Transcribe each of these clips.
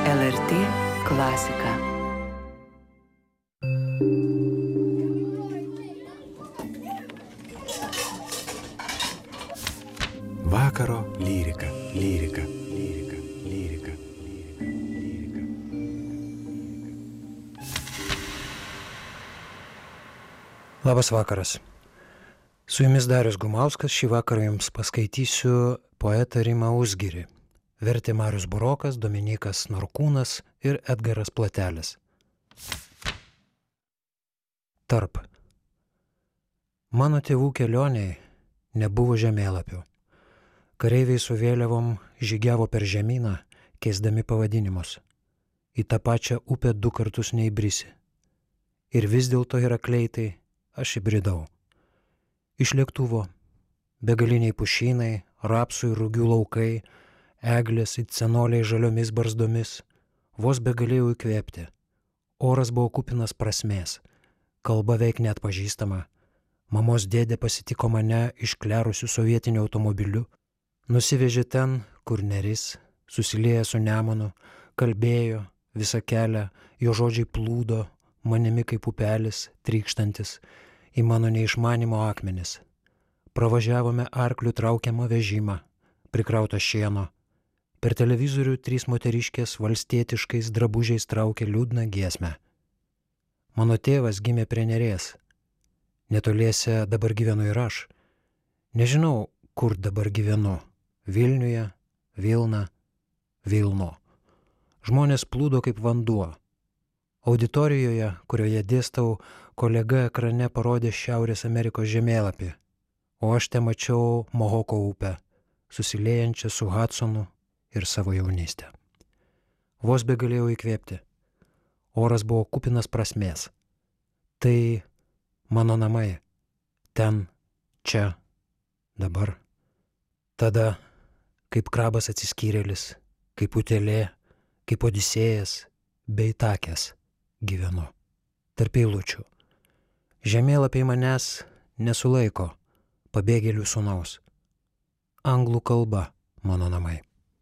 LRT klasika. Vakaro lyrika, lyrika, lyrika, lyrika, lyrika, lyrika. Labas vakaras. Su jumis Darius Gumauskas, šį vakarą jums paskaitysiu poetą Rimą Uzgirį. Vertė Marius Burokas, Dominykas Norkūnas ir Edgaras Platelis. Tarp. Mano tėvų kelioniai nebuvo žemėlapių. Kareiviai su vėliavom žygiavo per žemyną, keisdami pavadinimus. Į tą pačią upę 2 kartus neįbrisi. Ir vis dėlto Herakleitai aš įbridau. Iš lėktuvo begaliniai pušynai, rapsų ir rugių laukai, eglės it senoliai žaliomis barzdomis, vos begalėjau įkvėpti. Oras buvo kupinas prasmės, kalba veik neatpažįstama. Mamos dėdė pasitiko mane išklerusiu sovietiniu automobiliu, nusivežė ten, kur neris, susilieja su Nemunu, kalbėjo visą kelią, jo žodžiai plūdo, manimi kaip upelis, trykštantis, į mano neišmanimo akmenis. Pravažiavome arklių traukiamą vežimą, prikrautą šieno. Per televizorių 3 moteriškės valstietiškais drabužiais traukė liūdną giesmę. Mano tėvas gimė prie Neries. Netoliese dabar gyvenu ir aš. Nežinau, kur dabar gyvenu. Vilniuje, Vilna, Vilno. Žmonės plūdo kaip vanduo. Auditorijoje, kurioje dėstau, kolega ekrane parodė Šiaurės Amerikos žemėlapį, o aš te mačiau Mohoko upę, susiliejančią su Hudsonu ir savo jaunystę. Vos begalėjau įkvėpti. Oras buvo kupinas prasmės. Tai mano namai. Ten, čia, dabar. Tada, kaip krabas atsiskyrėlis, kaip utėlė, kaip odisėjas, bei takės gyvenu. Tarp eilučių. Žemėlapiai manęs nesulaiko, pabėgėlių sūnaus. Anglų kalba mano namai.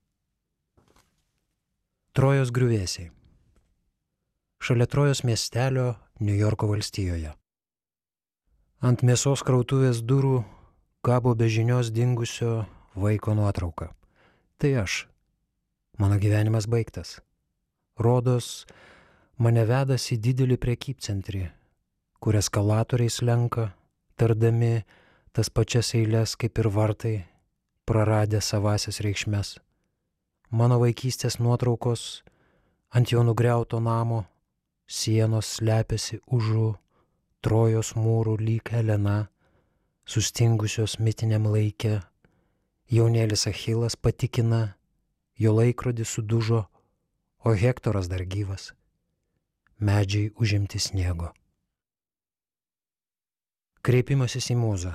Trojos griuvėsiai. Šalia Trojos miestelio Niujorko valstijoje. Ant mėsos krautuvės durų kabo be žinios dingusio vaiko nuotrauka. Tai aš. Mano gyvenimas baigtas. Rodos, mane vedas į didelį prekybcentrį, kur eskalatoriai slenka, tardami tas pačias eiles kaip ir vartai, praradę savasias reikšmes. Mano vaikystės nuotraukos ant jo nugriauto namo, sienos slepiasi užu Trojos mūrų lyg Elena, sustingusios mitiniam laike. Jaunėlis Achilas patikina, jo laikrodis sudužo, o Hektoras dar gyvas. Medžiai užimti sniego. Kreipimasis į mūzą.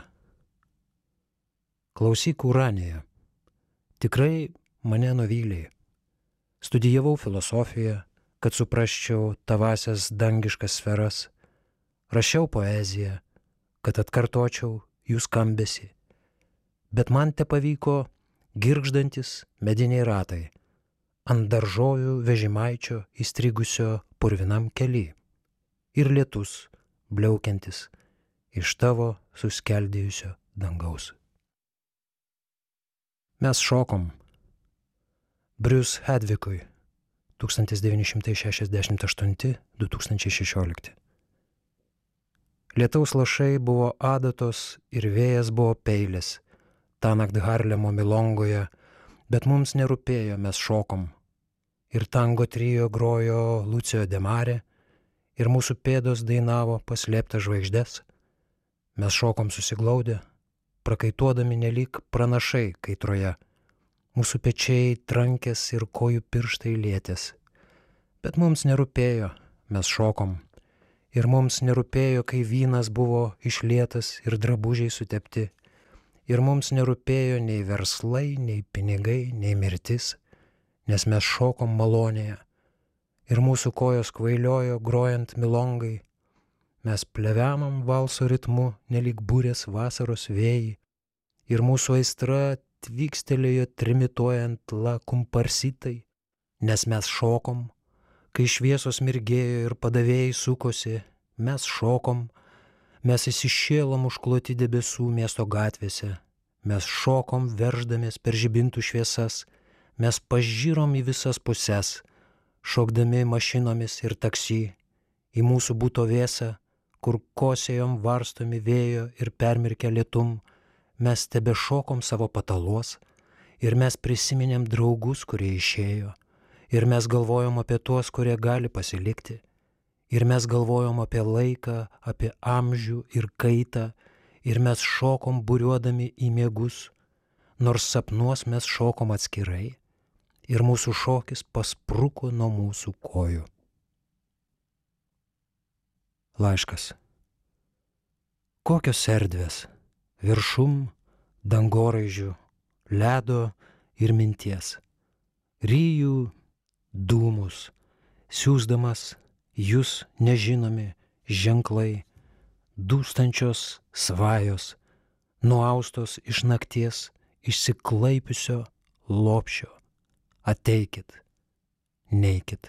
Klausyk, Uranija, tikrai mane nuvylė. Studijavau filosofiją, kad suprasčiau tavasias dangiškas sferas. Rašiau poeziją, kad atkartočiau jų skambesį. Bet man tepavyko girgždantis mediniai ratai ant daržovių vežimaičio įstrigusio purvinam kely ir lietus bliaukiantis iš tavo suskeldėjusio dangaus. Mes šokom. Bruce Hedvikui 1968-2016. Lietaus lašai buvo adatos ir vėjas buvo peilis, tąnakt Harlemo Milongoje, bet mums nerūpėjo, mes šokom. Ir tango trio grojo Lucio Demare, ir mūsų pėdos dainavo paslėptas žvaigždes. Mes šokom susiglaudę, prakaituodami nelyg pranašai kaitroje. Mūsų pečiai trankės ir kojų pirštai lietės. Bet mums nerūpėjo, mes šokom. Ir mums nerūpėjo, kai vynas buvo išlietas ir drabužiai sutepti. Ir mums nerūpėjo nei verslai, nei pinigai, nei mirtis, nes mes šokom malonėje. Ir mūsų kojos kvailiojo grojant milongai. Mes plevenam valso ritmu, nelyg burės vasaros vėjai. Ir mūsų aistra tvykstelėjo trimituojant la kumparsitai, nes mes šokom, kai šviesos mirgėjo ir padavėjai sukosi, mes šokom, mes įsišėlom užkloti debesų miesto gatvėse, mes šokom verždamės per žibintų šviesas, mes pažiūrom į visas puses, šokdami mašinomis ir taksi, į mūsų būto vėsą, kur kosėjom varstomi vėjo ir permirkę lietum, mes tebešokom savo pataluos ir mes prisiminėm draugus, kurie išėjo, ir mes galvojom apie tuos, kurie gali pasilikti, ir mes galvojom apie laiką, apie amžių ir kaitą, ir mes šokom buriuodami į miegus, nors sapnuos mes šokom atskirai, ir mūsų šokis paspruko nuo mūsų kojų. Laiškas. Kokios erdvės, viršum, dangoraižių, ledo ir minties, ryjų, dūmus, siųsdamas jūs nežinomi ženklai, dūstančios svajos, nuaustos iš nakties išsiklaipiusio lopšio. Ateikit, neikit.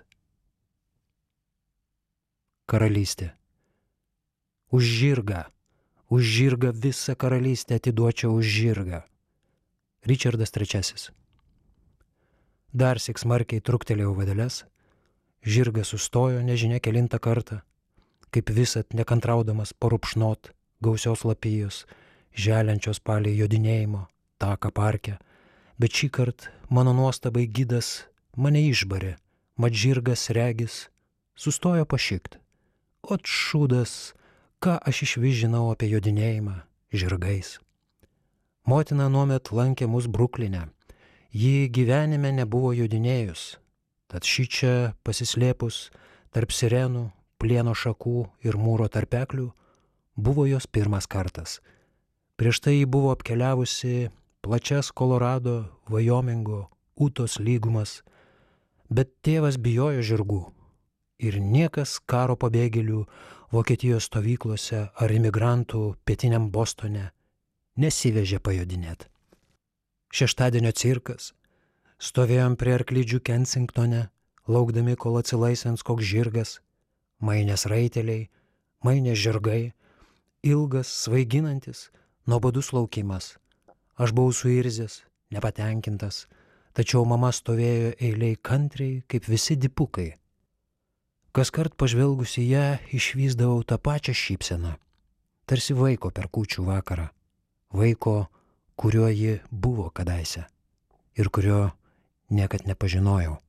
Karalystė. Už žirgą visą karalystę atiduočiau už žirgą. Ričardas III. Darsyk smarkiai truktelėjau vadeles, žirgas sustojo nežinia kelintą kartą, kaip visat nekantraudamas parupšnot gausios lapijos, želiančios palei jodinėjimo taką parke, bet šįkart mano nuostabai gidas mane išbarė, mat žirgas regis sustojo pašikt. Ot šūdas, ką aš išvis žinau apie jodinėjimą žirgais. Motina nuomet lankė mus Brukline, ji gyvenime nebuvo jodinėjus, tad šičia pasislėpus tarp sirenų, plieno šakų ir mūro tarpeklių buvo jos pirmas kartas. Prieš tai ji buvo apkeliavusi plačias Kolorado, Vajomingo, Utos lygumas, bet tėvas bijojo žirgų ir niekas karo pabėgėlių Vokietijos stovyklose ar imigrantų pietiniam Bostone nesivežė pajodinėt. Šeštadienio cirkas, stovėjom prie arklidžių Kensingtone, laukdami, kol atsilaisvins koks žirgas, mainės raiteliai, mainės žirgai, ilgas, svaiginantis, nuobodus laukimas. Aš buvau suirzęs, nepatenkintas, tačiau mama stovėjo eiliai kantriai, kaip visi dipukai. Kaskart pažvelgus į ją išvysdavau tą pačią šypseną, tarsi vaiko per kūčių vakarą, vaiko, kuriuo ji buvo kadaise ir kurio niekad nepažinojau.